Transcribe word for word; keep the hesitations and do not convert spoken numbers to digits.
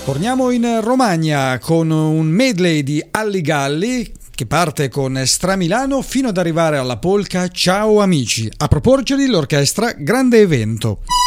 Torniamo in Romagna con un medley di Alli Galli che parte con Stramilano fino ad arrivare alla polka Ciao Amici. A proporgeli l'orchestra Grande Evento.